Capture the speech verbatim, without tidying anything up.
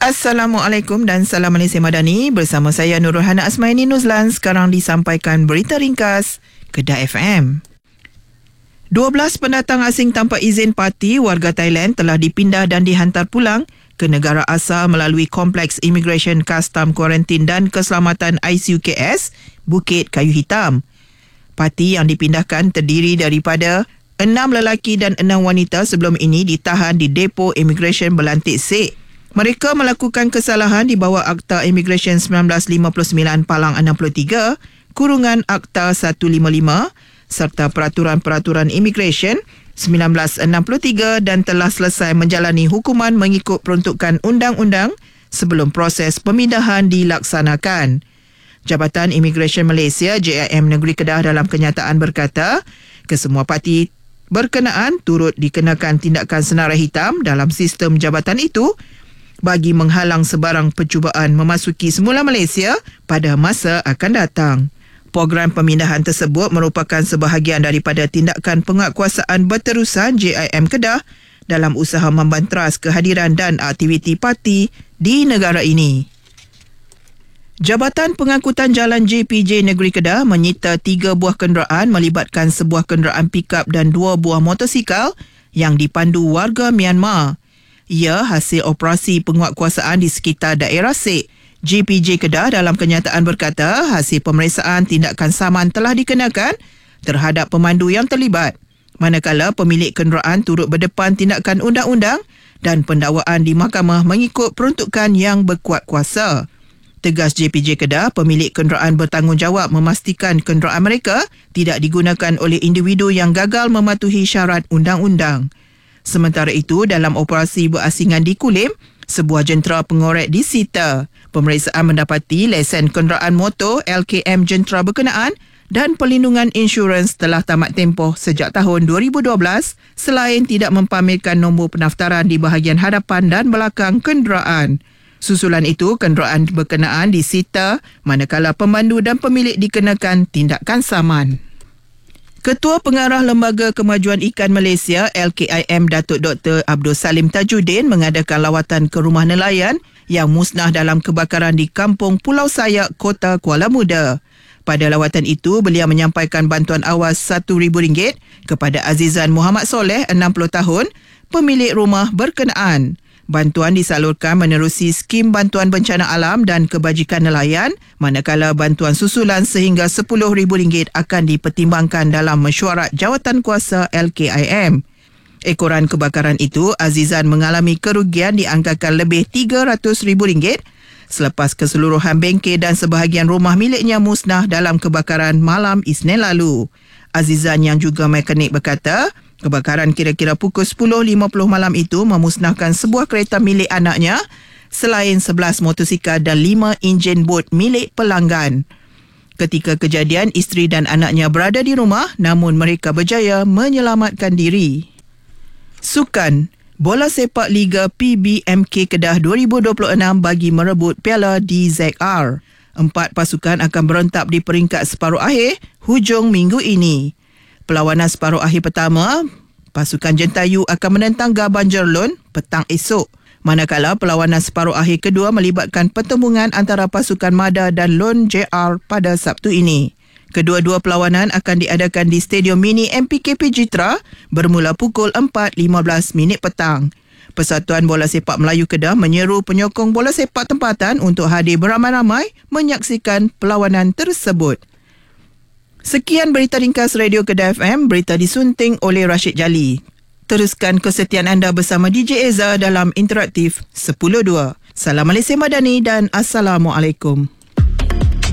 Assalamualaikum dan salam Malaysia Madani. Bersama saya Nurul Hana Asmaini Nuzlan. Sekarang disampaikan berita ringkas Kedah F M. dua belas pendatang asing tanpa izin parti warga Thailand telah dipindah dan dihantar pulang ke negara asal melalui Kompleks Immigration Custom Kuarantin dan Keselamatan I C U K S Bukit Kayu Hitam. Parti yang dipindahkan terdiri daripada enam lelaki dan enam wanita sebelum ini ditahan di depo Immigration Belantik Sek. Mereka melakukan kesalahan di bawah Akta Immigration sembilan belas lima puluh sembilan Palang enam puluh tiga, kurungan Akta seratus lima puluh lima serta Peraturan-Peraturan Immigration sembilan belas enam puluh tiga dan telah selesai menjalani hukuman mengikut peruntukan undang-undang sebelum proses pemindahan dilaksanakan. Jabatan Immigration Malaysia J I M Negeri Kedah dalam kenyataan berkata, kesemua parti berkenaan turut dikenakan tindakan senarai hitam dalam sistem jabatan itu bagi menghalang sebarang percubaan memasuki semula Malaysia pada masa akan datang. Program pemindahan tersebut merupakan sebahagian daripada tindakan penguatkuasaan berterusan J I M Kedah dalam usaha membantras kehadiran dan aktiviti parti di negara ini. Jabatan Pengangkutan Jalan J P J Negeri Kedah menyita tiga buah kenderaan melibatkan sebuah kenderaan pikap dan dua buah motosikal yang dipandu warga Myanmar. Ia hasil operasi penguatkuasaan di sekitar daerah Sek. J P J Kedah dalam kenyataan berkata hasil pemeriksaan tindakan saman telah dikenakan terhadap pemandu yang terlibat, manakala pemilik kenderaan turut berdepan tindakan undang-undang dan pendakwaan di mahkamah mengikut peruntukan yang berkuat kuasa. Tegas J P J Kedah, pemilik kenderaan bertanggungjawab memastikan kenderaan mereka tidak digunakan oleh individu yang gagal mematuhi syarat undang-undang. Sementara itu, dalam operasi berasingan di Kulim, sebuah jentera pengorek disita. Pemeriksaan mendapati lesen kenderaan motor L K M jentera berkenaan dan pelindungan insurans telah tamat tempoh sejak tahun dua ribu dua belas selain tidak mempamerkan nombor pendaftaran di bahagian hadapan dan belakang kenderaan. Susulan itu, kenderaan berkenaan disita manakala pemandu dan pemilik dikenakan tindakan saman. Ketua Pengarah Lembaga Kemajuan Ikan Malaysia L K I M Datuk Doktor Abdul Salim Tajuddin mengadakan lawatan ke rumah nelayan yang musnah dalam kebakaran di Kampung Pulau Sayak, Kota Kuala Muda. Pada lawatan itu, beliau menyampaikan bantuan awal satu ribu ringgit kepada Azizan Muhammad Soleh, enam puluh tahun, pemilik rumah berkenaan. Bantuan disalurkan menerusi skim bantuan bencana alam dan kebajikan nelayan, manakala bantuan susulan sehingga sepuluh ribu ringgit akan dipertimbangkan dalam mesyuarat jawatankuasa L K I M. Ekoran kebakaran itu, Azizan mengalami kerugian diangkakan lebih tiga ratus ribu ringgit selepas keseluruhan bengkel dan sebahagian rumah miliknya musnah dalam kebakaran malam Isnin lalu. Azizan yang juga mekanik berkata, kebakaran kira-kira pukul sepuluh lima puluh malam itu memusnahkan sebuah kereta milik anaknya selain sebelas motosikal dan lima enjin bot milik pelanggan. Ketika kejadian, isteri dan anaknya berada di rumah namun mereka berjaya menyelamatkan diri. Sukan, Bola Sepak Liga P B M K Kedah dua ribu dua puluh enam bagi merebut Piala D Z R. Empat pasukan akan berentab di peringkat separuh akhir hujung minggu ini. Perlawanan separuh akhir pertama, pasukan Jentayu akan menentang Gabon Jerlun petang esok. Manakala perlawanan separuh akhir kedua melibatkan pertembungan antara pasukan Mada dan Lone J R pada Sabtu ini. Kedua-dua perlawanan akan diadakan di Stadium Mini M P K P Jitra bermula pukul empat lima belas minit petang. Persatuan Bola Sepak Melayu Kedah menyeru penyokong bola sepak tempatan untuk hadir beramai-ramai menyaksikan perlawanan tersebut. Sekian berita ringkas Radio Kedah F M, berita disunting oleh Rashid Jali. Teruskan kesetiaan anda bersama D J Eza dalam Interaktif sepuluh dua. Salam Malaysia Madani dan Assalamualaikum.